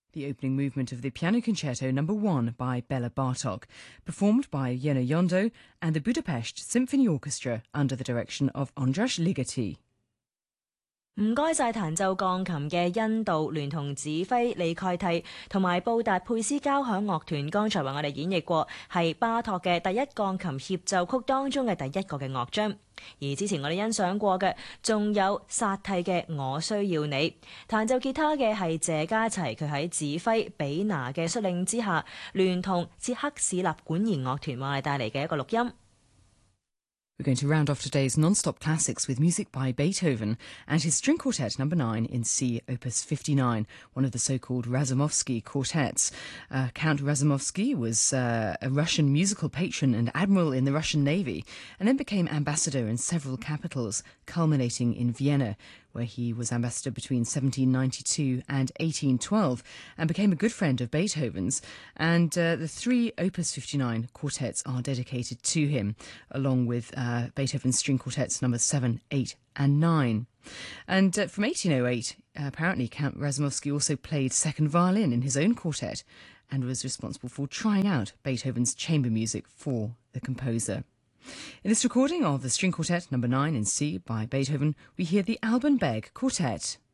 The opening movement of the Piano Concerto No. 1 by Bela Bartok, performed by Jenna Yondo and the Budapest Symphony Orchestra under the direction of Andras Ligeti. 唔該晒彈奏鋼琴嘅印度聯同指揮利蓋蒂同埋布達佩斯交響樂團，剛才為我哋演繹過係巴托嘅第一鋼琴協奏曲當中嘅第一個嘅樂章。而之前我哋欣賞過嘅仲有薩蒂嘅我需要你，彈奏吉他嘅係謝家齊，佢喺指揮比拿嘅率領之下，聯同捷克市立管弦樂團為我哋帶嚟嘅一個錄音。 We're going to round off today's non-stop classics with music by Beethoven and his String Quartet No. 9 in C, Opus 59, one of the so-called Razumovsky quartets. Count Razumovsky was a Russian musical patron and admiral in the Russian Navy, and then became ambassador in several capitals, culminating in Vienna, where he was ambassador between 1792 and 1812, and became a good friend of Beethoven's. And the three Opus 59 quartets are dedicated to him, along with Beethoven's String Quartets No. 7, 8 and 9. And from 1808, apparently Count Razumovsky also played second violin in his own quartet and was responsible for trying out Beethoven's chamber music for the composer. In this recording of the String Quartet No. 9 in C by Beethoven, we hear the Alban Berg Quartet.